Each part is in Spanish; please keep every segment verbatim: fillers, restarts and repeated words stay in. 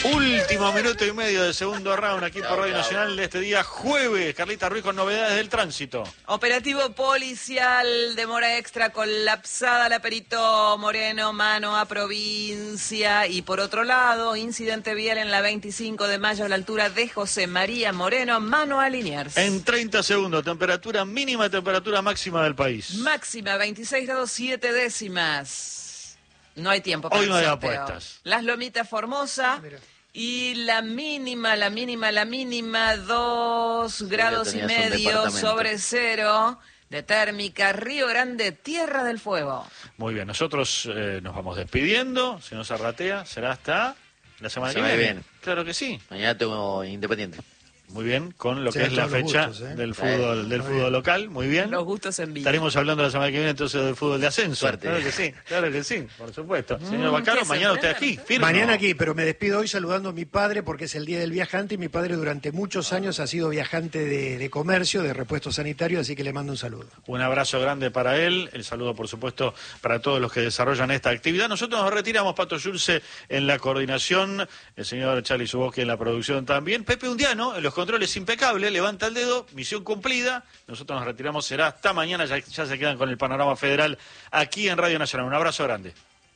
Último minuto y medio del segundo round aquí por Radio Nacional de este día jueves. Carlita Ruiz con novedades del tránsito. Operativo policial, demora extra, colapsada la Perito Moreno, mano a provincia. Y por otro lado, incidente vial en la veinticinco de mayo a la altura de José María Moreno, mano a Liniers. En treinta segundos, temperatura mínima, temperatura máxima del país. Máxima, veintiséis grados siete décimas. No hay tiempo para Hoy no hay sorteo. apuestas. Las Lomitas Formosa. Mira. Y la mínima, la mínima, la mínima, dos grados y medio sobre cero de térmica. Río Grande, Tierra del Fuego. Muy bien, nosotros eh, nos vamos despidiendo. Si no se ratea, será hasta la semana que viene. Bien. Claro que sí. Mañana tengo Independiente. Muy bien, con lo Sí, que es la todos los fecha gustos, ¿eh? del fútbol, Sí, del muy fútbol bien. local. Muy bien. Los gustos en vivo. Estaremos hablando la semana que viene entonces del fútbol de ascenso. Suerte. Claro que sí, claro que sí, por supuesto. Señor Mm, Baccaro, ¿qué mañana usted sorprende? aquí, firme. Mañana aquí, pero me despido hoy saludando a mi padre porque es el Día del Viajante y mi padre durante muchos años ha sido viajante de, de comercio, de repuestos sanitarios, así que le mando un saludo. Un abrazo grande para él, el saludo por supuesto para todos los que desarrollan esta actividad. Nosotros nos retiramos, Pato Yulce en la coordinación, el señor Charlie Suboski en la producción también. Pepe Undiano, en los controles impecable, levanta el dedo, misión cumplida. Nosotros nos retiramos, será hasta mañana, ya, ya se quedan con el panorama federal aquí en Radio Nacional. Un abrazo grande.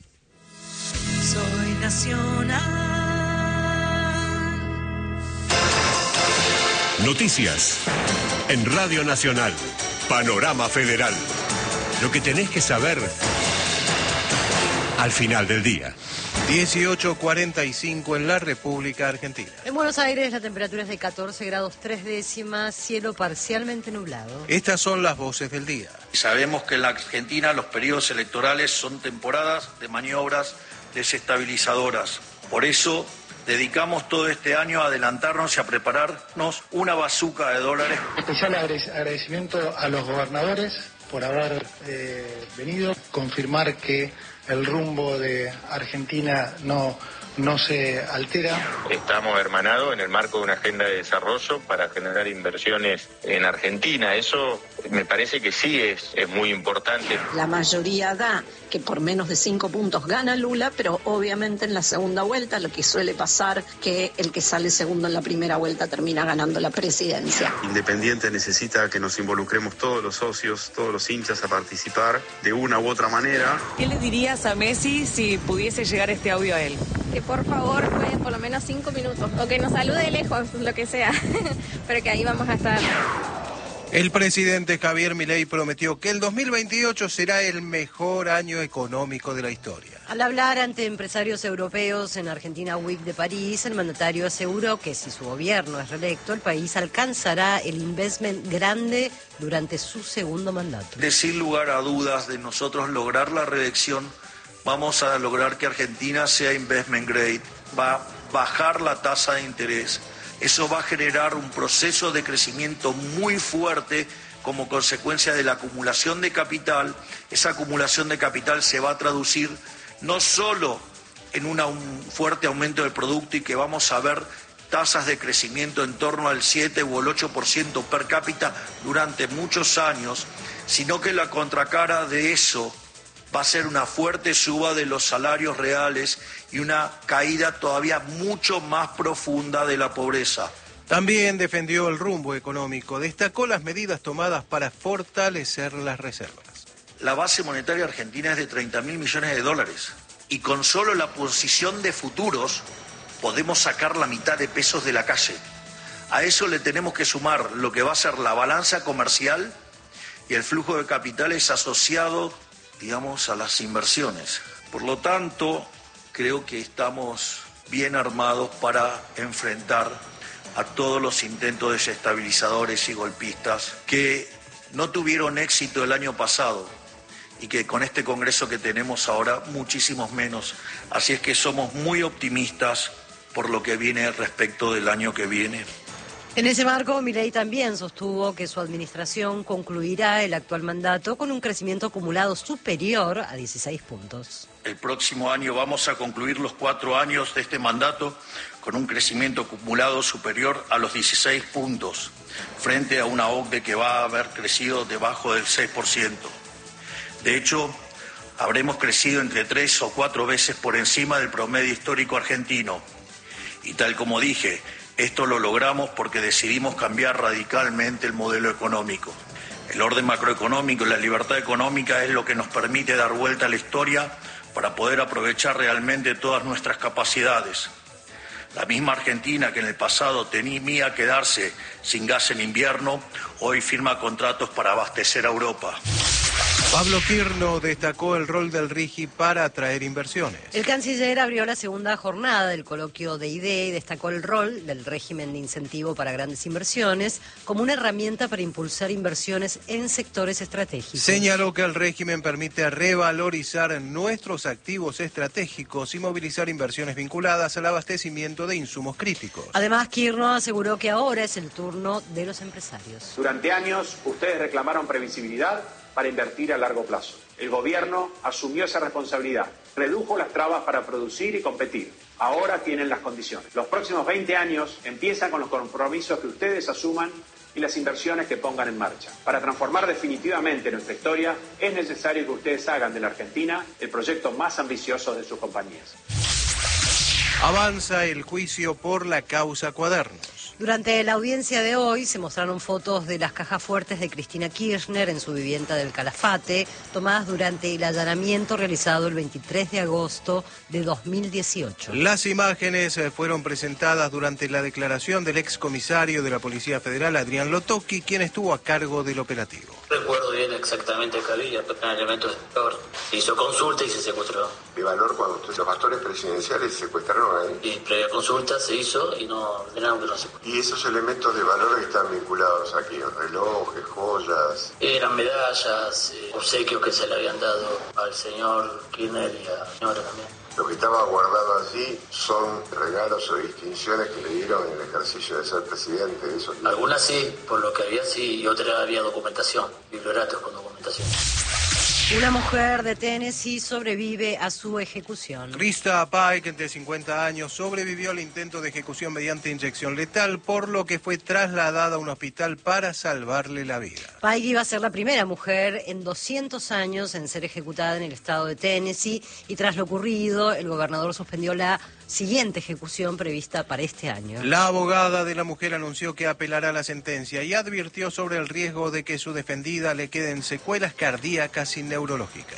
Soy nacional. Noticias en Radio Nacional. Panorama Federal. Lo que tenés que saber al final del día. dieciocho cuarenta y cinco en la República Argentina. En Buenos Aires la temperatura es de catorce grados tres décimas, cielo parcialmente nublado. Estas son las voces del día. Sabemos que en la Argentina los periodos electorales son temporadas de maniobras desestabilizadoras. Por eso dedicamos todo este año a adelantarnos y a prepararnos una bazuca de dólares. Especial agradecimiento a los gobernadores por haber eh, venido, confirmar que el rumbo de Argentina no, no se altera. Estamos hermanados en el marco de una agenda de desarrollo para generar inversiones en Argentina. Eso me parece que sí es, es muy importante. La mayoría da que por menos de cinco puntos gana Lula, pero obviamente en la segunda vuelta lo que suele pasar que el que sale segundo en la primera vuelta termina ganando la presidencia. Independiente necesita que nos involucremos todos los socios, todos los hinchas a participar de una u otra manera. ¿Qué le dirías a Messi si pudiese llegar este audio a él? Que por favor juegue por lo menos cinco minutos, o que nos salude de lejos, lo que sea, pero que ahí vamos a estar. El presidente Javier Milei prometió que el dos mil veintiocho será el mejor año económico de la historia. Al hablar ante empresarios europeos en Argentina Week de París, el mandatario aseguró que si su gobierno es reelecto, el país alcanzará el investment grande durante su segundo mandato. De sin lugar a dudas de nosotros lograr la reelección, vamos a lograr que Argentina sea investment grade, va a bajar la tasa de interés. Eso va a generar un proceso de crecimiento muy fuerte como consecuencia de la acumulación de capital. Esa acumulación de capital se va a traducir no solo en una, un fuerte aumento del producto y que vamos a ver tasas de crecimiento en torno al siete o el ocho por ciento per cápita durante muchos años, sino que la contracara de eso va a ser una fuerte suba de los salarios reales y una caída todavía mucho más profunda de la pobreza. También defendió el rumbo económico, destacó las medidas tomadas para fortalecer las reservas. La base monetaria argentina es de treinta mil millones de dólares y con solo la posición de futuros podemos sacar la mitad de pesos de la calle. A eso le tenemos que sumar lo que va a ser la balanza comercial y el flujo de capitales asociado, digamos, a las inversiones. Por lo tanto, creo que estamos bien armados para enfrentar a todos los intentos desestabilizadores y golpistas que no tuvieron éxito el año pasado y que con este Congreso que tenemos ahora muchísimos menos. Así es que somos muy optimistas por lo que viene respecto del año que viene. En ese marco, Milei también sostuvo que su administración concluirá el actual mandato con un crecimiento acumulado superior a dieciséis puntos. El próximo año vamos a concluir los cuatro años de este mandato con un crecimiento acumulado superior a los dieciséis puntos, frente a una O C D E que va a haber crecido debajo del seis por ciento. De hecho, habremos crecido entre tres o cuatro veces por encima del promedio histórico argentino. Y tal como dije, esto lo logramos porque decidimos cambiar radicalmente el modelo económico. El orden macroeconómico y la libertad económica es lo que nos permite dar vuelta a la historia para poder aprovechar realmente todas nuestras capacidades. La misma Argentina que en el pasado temía quedarse sin gas en invierno, hoy firma contratos para abastecer a Europa. Pablo Kirno destacó el rol del RIGI para atraer inversiones. El canciller abrió la segunda jornada del coloquio de I D E y destacó el rol del régimen de incentivo para grandes inversiones como una herramienta para impulsar inversiones en sectores estratégicos. Señaló que el régimen permite revalorizar nuestros activos estratégicos y movilizar inversiones vinculadas al abastecimiento de insumos críticos. Además, Kirno aseguró que ahora es el turno de los empresarios. Durante años, ustedes reclamaron previsibilidad para invertir a largo plazo. El gobierno asumió esa responsabilidad, redujo las trabas para producir y competir. Ahora tienen las condiciones. Los próximos veinte años empiezan con los compromisos que ustedes asuman y las inversiones que pongan en marcha. Para transformar definitivamente nuestra historia, es necesario que ustedes hagan de la Argentina el proyecto más ambicioso de sus compañías. Avanza el juicio por la causa Cuadernos. Durante la audiencia de hoy se mostraron fotos de las cajas fuertes de Cristina Kirchner en su vivienda del Calafate, tomadas durante el allanamiento realizado el veintitrés de agosto de dos mil dieciocho. Las imágenes fueron presentadas durante la declaración del excomisario de la Policía Federal, Adrián Lotocki, quien estuvo a cargo del operativo. Recuerdo bien exactamente qué había, pero eran elementos de valor. Se hizo consulta y se secuestró. ¿De valor cuando los pastores presidenciales se secuestraron ahí? Y previa consulta se hizo y no ordenaron que no se secuestró. ¿Y esos elementos de valor que están vinculados aquí? ¿Relojes, joyas? Eran medallas, eh, obsequios que se le habían dado al señor Kirchner y a la señora también. Lo que estaba guardado allí son regalos o distinciones que le dieron en el ejercicio de ser presidente. De esos Algunas sí, por lo que había sí, y otras había documentación, biblioratos con documentación. Una mujer de Tennessee sobrevive a su ejecución. Krista Pike, de cincuenta años, sobrevivió al intento de ejecución mediante inyección letal, por lo que fue trasladada a un hospital para salvarle la vida. Pike iba a ser la primera mujer en doscientos años en ser ejecutada en el estado de Tennessee y tras lo ocurrido, el gobernador suspendió la siguiente ejecución prevista para este año. La abogada de la mujer anunció que apelará la sentencia y advirtió sobre el riesgo de que su defendida le queden secuelas cardíacas y neurológicas.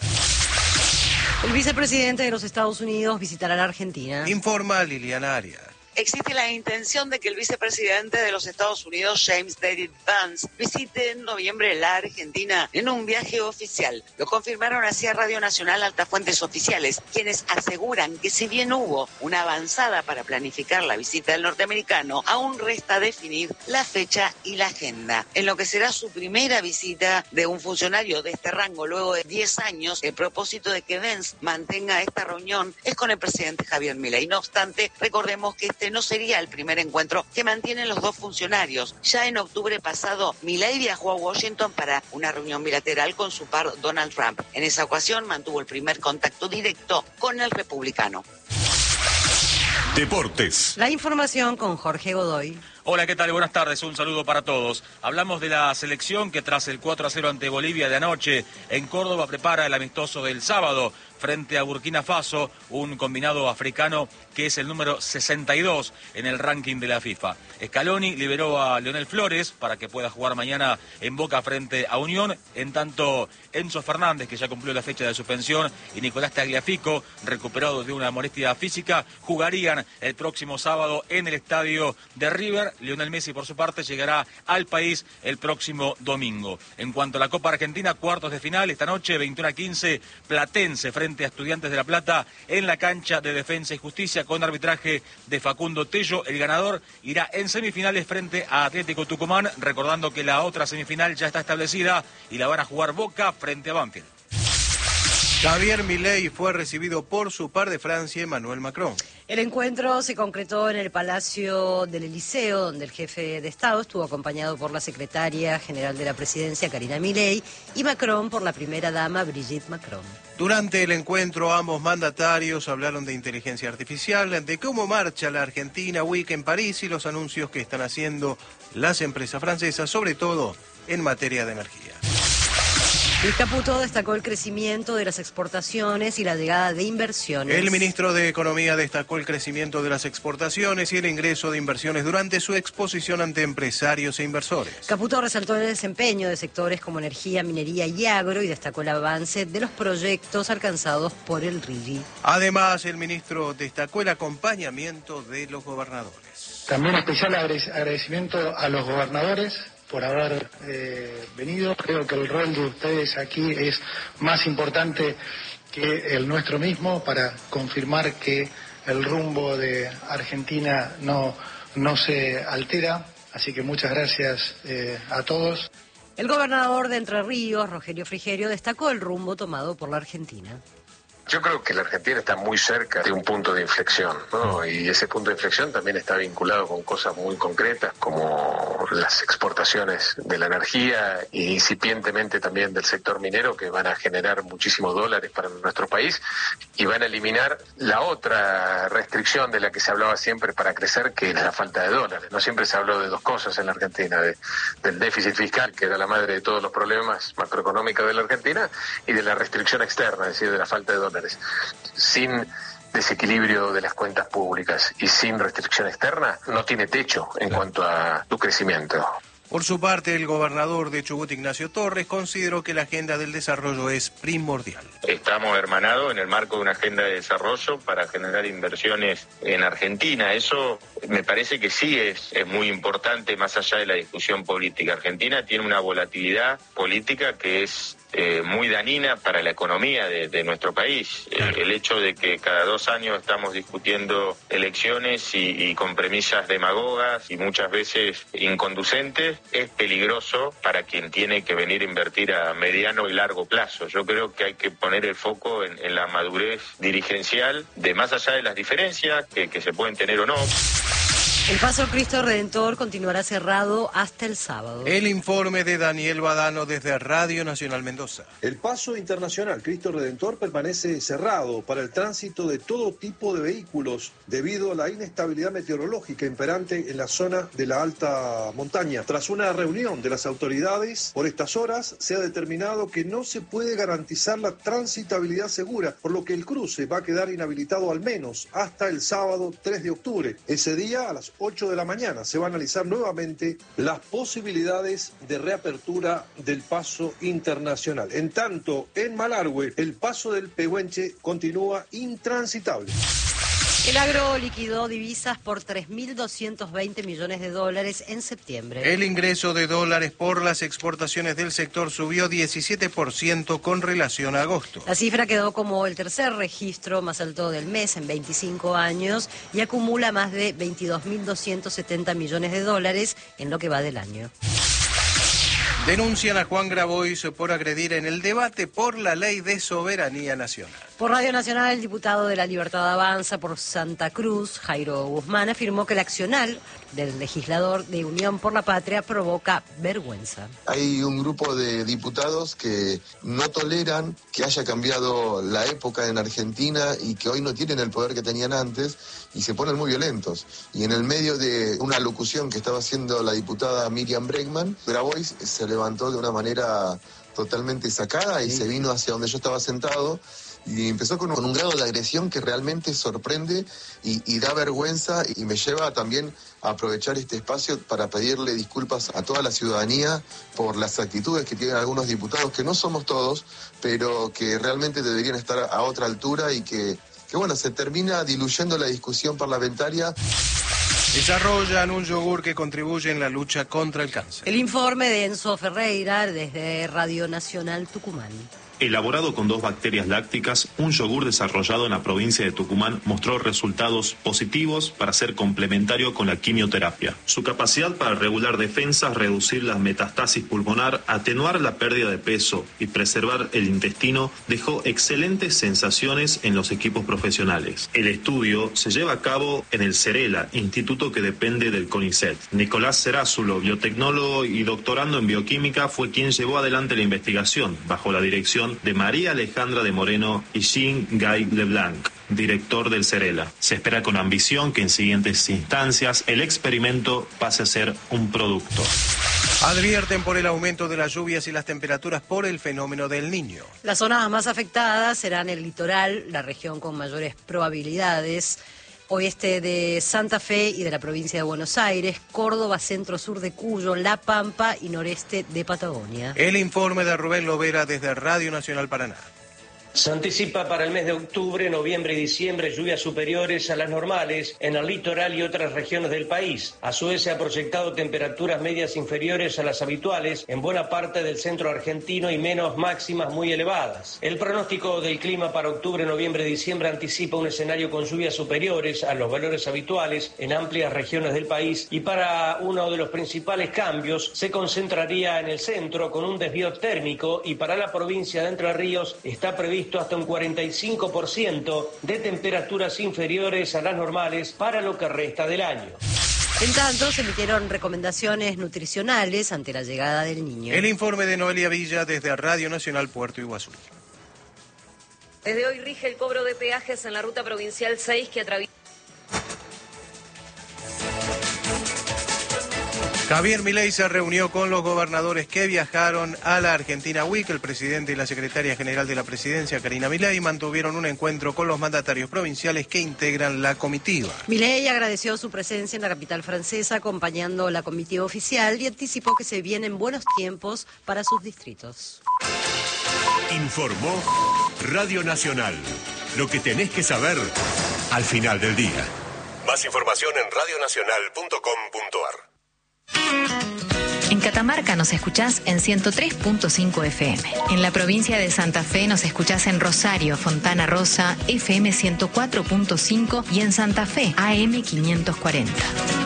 El vicepresidente de los Estados Unidos visitará la Argentina. Informa Liliana Arias. Existe la intención de que el vicepresidente de los Estados Unidos, James David Vance, visite en noviembre la Argentina en un viaje oficial. Lo confirmaron así a Radio Nacional altas fuentes oficiales, quienes aseguran que si bien hubo una avanzada para planificar la visita del norteamericano, aún resta definir la fecha y la agenda. En lo que será su primera visita de un funcionario de este rango luego de diez años, el propósito de que Vance mantenga esta reunión es con el presidente Javier Milei. No obstante, recordemos que este no sería el primer encuentro que mantienen los dos funcionarios. Ya en octubre pasado, Milei viajó a Washington para una reunión bilateral con su par Donald Trump. En esa ocasión mantuvo el primer contacto directo con el republicano. Deportes. La información con Jorge Godoy. Hola, ¿qué tal? Buenas tardes, un saludo para todos. Hablamos de la selección que tras el cuatro a cero ante Bolivia de anoche en Córdoba prepara el amistoso del sábado frente a Burkina Faso, un combinado africano que es el número sesenta y dos en el ranking de la FIFA. Scaloni liberó a Leonel Flores para que pueda jugar mañana en Boca frente a Unión, en tanto Enzo Fernández, que ya cumplió la fecha de suspensión, y Nicolás Tagliafico, recuperado de una molestia física, jugarían el próximo sábado en el estadio de River. Lionel Messi, por su parte, llegará al país el próximo domingo. En cuanto a la Copa Argentina, cuartos de final, esta noche, veintiuno a quince, Platense frente a Estudiantes de La Plata en la cancha de Defensa y Justicia con arbitraje de Facundo Tello. El ganador irá en semifinales frente a Atlético Tucumán, recordando que la otra semifinal ya está establecida y la van a jugar Boca frente a Banfield. Javier Milei fue recibido por su par de Francia, Emmanuel Macron. El encuentro se concretó en el Palacio del Eliseo, donde el jefe de Estado estuvo acompañado por la secretaria general de la presidencia, Karina Milei, y Macron por la primera dama, Brigitte Macron. Durante el encuentro, ambos mandatarios hablaron de inteligencia artificial, de cómo marcha la Argentina Week en París y los anuncios que están haciendo las empresas francesas, sobre todo en materia de energía. Luis Caputo destacó el crecimiento de las exportaciones y la llegada de inversiones. El ministro de Economía destacó el crecimiento de las exportaciones y el ingreso de inversiones durante su exposición ante empresarios e inversores. Caputo resaltó el desempeño de sectores como energía, minería y agro y destacó el avance de los proyectos alcanzados por el R I G I. Además, el ministro destacó el acompañamiento de los gobernadores. También especial agradecimiento a los gobernadores por haber eh, venido. Creo que el rol de ustedes aquí es más importante que el nuestro mismo para confirmar que el rumbo de Argentina no, no se altera. Así que muchas gracias eh, a todos. El gobernador de Entre Ríos, Rogelio Frigerio, destacó el rumbo tomado por la Argentina. Yo creo que la Argentina está muy cerca de un punto de inflexión, ¿no? Y ese punto de inflexión también está vinculado con cosas muy concretas como las exportaciones de la energía y incipientemente también del sector minero, que van a generar muchísimos dólares para nuestro país y van a eliminar la otra restricción de la que se hablaba siempre para crecer, que es la falta de dólares. No siempre se habló de dos cosas en la Argentina, de, del déficit fiscal, que era la madre de todos los problemas macroeconómicos de la Argentina, y de la restricción externa, es decir, de la falta de dólares. Sin desequilibrio de las cuentas públicas y sin restricción externa, no tiene techo en cuanto a su crecimiento. Por su parte, el gobernador de Chubut, Ignacio Torres, consideró que la agenda del desarrollo es primordial. Estamos hermanados en el marco de una agenda de desarrollo para generar inversiones en Argentina. Eso me parece que sí es, es muy importante más allá de la discusión política. Argentina tiene una volatilidad política que es Eh, muy dañina para la economía de, de nuestro país. Eh, el hecho de que cada dos años estamos discutiendo elecciones y, y con premisas demagogas y muchas veces inconducentes es peligroso para quien tiene que venir a invertir a mediano y largo plazo. Yo creo que hay que poner el foco en, en la madurez dirigencial, de más allá de las diferencias que, que se pueden tener o no. El Paso Cristo Redentor continuará cerrado hasta el sábado. El informe de Daniel Badano desde Radio Nacional Mendoza. El Paso Internacional Cristo Redentor permanece cerrado para el tránsito de todo tipo de vehículos debido a la inestabilidad meteorológica imperante en la zona de la alta montaña. Tras una reunión de las autoridades, por estas horas se ha determinado que no se puede garantizar la transitabilidad segura, por lo que el cruce va a quedar inhabilitado al menos hasta el sábado tres de octubre. Ese día, a las ocho de la mañana, se va a analizar nuevamente las posibilidades de reapertura del Paso Internacional. En tanto, en Malargüe, el paso del Pehuenche continúa intransitable. El agro liquidó divisas por tres mil doscientos veinte millones de dólares en septiembre. El ingreso de dólares por las exportaciones del sector subió diecisiete por ciento con relación a agosto. La cifra quedó como el tercer registro más alto del mes en veinticinco años y acumula más de veintidós mil doscientos setenta millones de dólares en lo que va del año. Denuncian a Juan Grabois por agredir en el debate por la ley de soberanía nacional. Por Radio Nacional, el diputado de La Libertad Avanza por Santa Cruz, Jairo Guzmán, afirmó que el accionar del legislador de Unión por la Patria provoca vergüenza. Hay un grupo de diputados que no toleran que haya cambiado la época en Argentina y que hoy no tienen el poder que tenían antes y se ponen muy violentos. Y en el medio de una locución que estaba haciendo la diputada Miriam Bregman, Grabois se levantó de una manera totalmente sacada y sí. se vino hacia donde yo estaba sentado y empezó con un, con un grado de agresión que realmente sorprende y, y da vergüenza, y me lleva también a aprovechar este espacio para pedirle disculpas a toda la ciudadanía por las actitudes que tienen algunos diputados, que no somos todos, pero que realmente deberían estar a otra altura y que, que bueno, se termina diluyendo la discusión parlamentaria. Desarrollan un yogur que contribuye en la lucha contra el cáncer. El informe de Enzo Ferreira desde Radio Nacional Tucumán. Elaborado con dos bacterias lácticas, un yogur desarrollado en la provincia de Tucumán mostró resultados positivos para ser complementario con la quimioterapia. Su capacidad para regular defensas, reducir la metastasis pulmonar, atenuar la pérdida de peso y preservar el intestino dejó excelentes sensaciones en los equipos profesionales. El estudio se lleva a cabo en el Cerela, instituto que depende del CONICET. Nicolás Cerázulo, biotecnólogo y doctorando en bioquímica, fue quien llevó adelante la investigación bajo la dirección de María Alejandra de Moreno y Jean Guy Leblanc, director del Cerela. Se espera con ambición que en siguientes instancias el experimento pase a ser un producto. Advierten por el aumento de las lluvias y las temperaturas por el fenómeno del Niño. Las zonas más afectadas serán el litoral, la región con mayores probabilidades, oeste de Santa Fe y de la provincia de Buenos Aires, Córdoba, centro-sur de Cuyo, La Pampa y noreste de Patagonia. El informe de Rubén Lovera desde Radio Nacional Paraná. Se anticipa para el mes de octubre, noviembre y diciembre lluvias superiores a las normales en el litoral y otras regiones del país. A su vez se ha proyectado temperaturas medias inferiores a las habituales en buena parte del centro argentino y menos máximas muy elevadas. El pronóstico del clima para octubre, noviembre y diciembre anticipa un escenario con lluvias superiores a los valores habituales en amplias regiones del país y para uno de los principales cambios se concentraría en el centro con un desvío térmico y para la provincia de Entre Ríos está previsto hasta un cuarenta y cinco por ciento de temperaturas inferiores a las normales para lo que resta del año. En tanto, se emitieron recomendaciones nutricionales ante la llegada del Niño. El informe de Noelia Villa desde Radio Nacional Puerto Iguazú. Desde hoy rige el cobro de peajes en la ruta provincial seis que atraviesa... Javier Milei se reunió con los gobernadores que viajaron a la Argentina Week. El presidente y la secretaria general de la presidencia, Karina Milei, mantuvieron un encuentro con los mandatarios provinciales que integran la comitiva. Milei agradeció su presencia en la capital francesa acompañando la comitiva oficial y anticipó que se vienen buenos tiempos para sus distritos. Informó Radio Nacional. Lo que tenés que saber al final del día. Más información en radio nacional punto com punto ar. En Catamarca nos escuchás en ciento tres punto cinco F M. En la provincia de Santa Fe nos escuchás en Rosario, Fontana Rosa, F M ciento cuatro punto cinco y en Santa Fe, A M quinientos cuarenta.